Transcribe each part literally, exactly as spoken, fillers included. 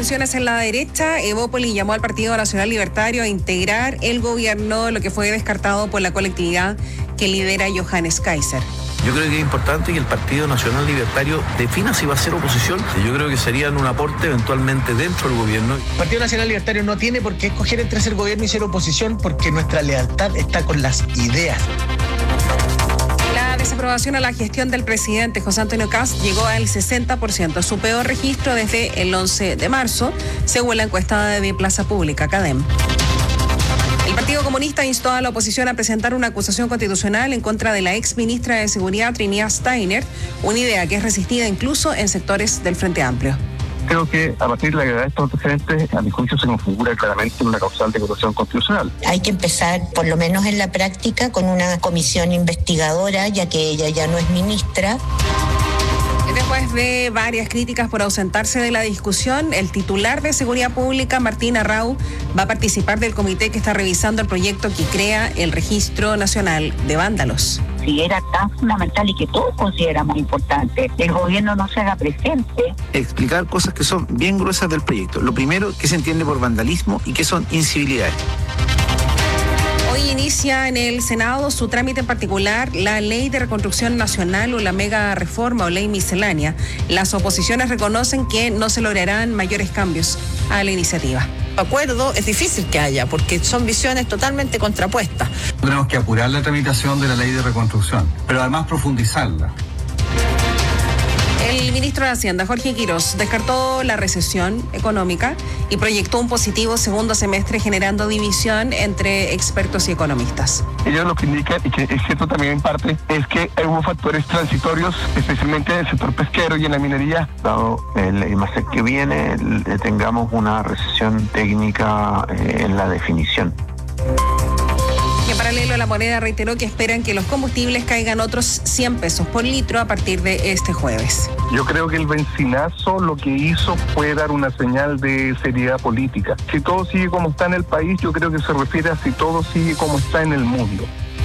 tensiones en la derecha, Evópoli llamó al Partido Nacional Libertario a integrar el gobierno, lo que fue descartado por la colectividad que lidera Johannes Kaiser. Yo creo que es importante que el Partido Nacional Libertario defina si va a ser oposición. Yo creo que serían un aporte eventualmente dentro del gobierno. El Partido Nacional Libertario no tiene por qué escoger entre ser gobierno y ser oposición, porque nuestra lealtad está con las ideas. La desaprobación a la gestión del presidente José Antonio Kast llegó al sesenta por ciento, su peor registro desde el once de marzo, según la encuesta de Plaza Pública, Cadem. El Partido Comunista instó a la oposición a presentar una acusación constitucional en contra de la ex ministra de Seguridad Trinidad Steiner, una idea que es resistida incluso en sectores del Frente Amplio. Creo que a partir de la gravedad de estos antecedentes, a mi juicio se configura claramente una causal de corrupción constitucional. Hay que empezar, por lo menos en la práctica, con una comisión investigadora, ya que ella ya no es ministra. Después de varias críticas por ausentarse de la discusión, el titular de Seguridad Pública, Martín Arrau, va a participar del comité que está revisando el proyecto que crea el Registro Nacional de Vándalos. Si era tan fundamental y que todos consideramos importante, el gobierno no se haga presente. Explicar cosas que son bien gruesas del proyecto. Lo primero, qué se entiende por vandalismo y qué son incivilidades. Hoy inicia en el Senado su trámite en particular la Ley de Reconstrucción Nacional o la mega reforma o ley miscelánea. Las oposiciones reconocen que no se lograrán mayores cambios a la iniciativa. Acuerdo es difícil que haya porque son visiones totalmente contrapuestas. Tenemos que apurar la tramitación de la Ley de Reconstrucción, pero además profundizarla. El ministro de Hacienda, Jorge Quirós, descartó la recesión económica y proyectó un positivo segundo semestre, generando división entre expertos y economistas. Ellos lo que indican, y que es cierto también en parte, es que hubo factores transitorios, especialmente en el sector pesquero y en la minería. Dado el, el mes que viene, el, tengamos una recesión técnica eh, en la definición. En paralelo, la moneda reiteró que esperan que los combustibles caigan otros cien pesos por litro a partir de este jueves. Yo creo que el bencinazo lo que hizo fue dar una señal de seriedad política. Si todo sigue como está en el país, yo creo que se refiere a si todo sigue como está en el mundo.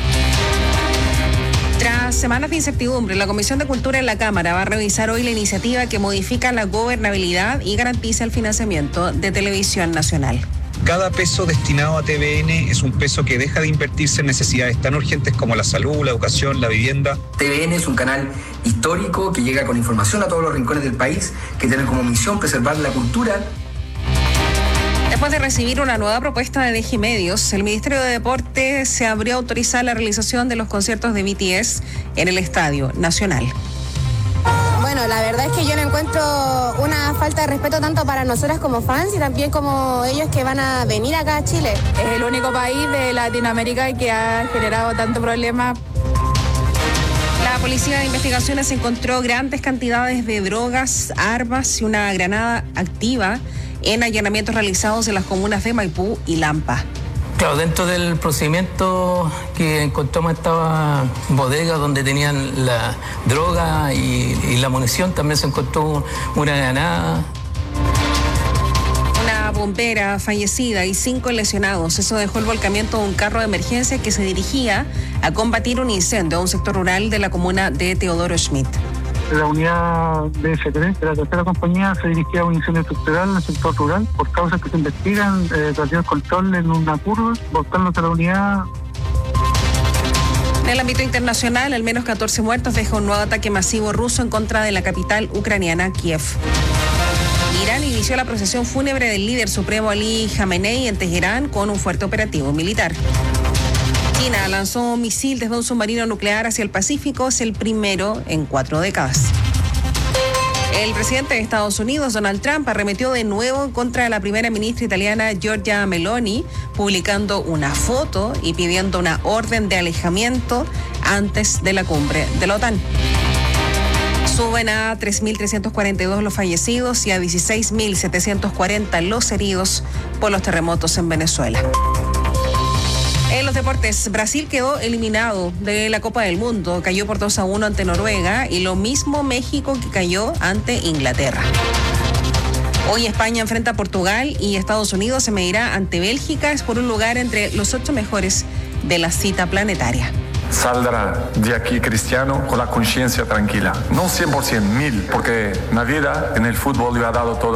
Tras semanas de incertidumbre, la Comisión de Cultura en la Cámara va a revisar hoy la iniciativa que modifica la gobernabilidad y garantiza el financiamiento de Televisión Nacional. Cada peso destinado a T V N es un peso que deja de invertirse en necesidades tan urgentes como la salud, la educación, la vivienda. T V N es un canal histórico que llega con información a todos los rincones del país, que tiene como misión preservar la cultura. Después de recibir una nueva propuesta de D G Medios, el Ministerio de Deportes se abrió a autorizar la realización de los conciertos de B T S en el Estadio Nacional. Bueno, la verdad es que yo no encuentro una falta de respeto tanto para nosotras como fans y también como ellos que van a venir acá a Chile. Es el único país de Latinoamérica que ha generado tanto problema. La Policía de Investigaciones encontró grandes cantidades de drogas, armas y una granada activa en allanamientos realizados en las comunas de Maipú y Lampa. Claro, dentro del procedimiento que encontramos estaba bodegas donde tenían la droga y, y la munición, también se encontró una granada. Una bombera fallecida y cinco lesionados. Eso dejó el volcamiento de un carro de emergencia que se dirigía a combatir un incendio a un sector rural de la comuna de Teodoro Schmidt. La unidad B F tres de la tercera compañía se dirigía a un incendio estructural en el sector rural por causas que se investigan, eh, tras control en una curva, volcándose la unidad. En el ámbito internacional, al menos catorce muertos deja un nuevo ataque masivo ruso en contra de la capital ucraniana, Kiev. Irán inició la procesión fúnebre del líder supremo Ali Khamenei en Teherán con un fuerte operativo militar. China lanzó un misil desde un submarino nuclear hacia el Pacífico, es el primero en cuatro décadas. El presidente de Estados Unidos, Donald Trump, arremetió de nuevo en contra de la primera ministra italiana Giorgia Meloni, publicando una foto y pidiendo una orden de alejamiento antes de la cumbre de la OTAN. Suben a tres mil trescientos cuarenta y dos los fallecidos y a dieciséis mil setecientos cuarenta los heridos por los terremotos en Venezuela. En los deportes, Brasil quedó eliminado de la Copa del Mundo, cayó por dos a uno ante Noruega y lo mismo México que cayó ante Inglaterra. Hoy España enfrenta a Portugal y Estados Unidos se medirá ante Bélgica, es por un lugar entre los ocho mejores de la cita planetaria. Saldrá de aquí Cristiano con la conciencia tranquila, no cien por ciento, mil, porque la vida en el fútbol le ha dado todo.